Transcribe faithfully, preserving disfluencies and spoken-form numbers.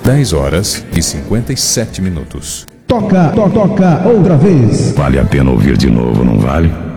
dez horas e cinquenta e sete minutos. Toca, to, toca outra vez. Vale a pena ouvir de novo, não vale?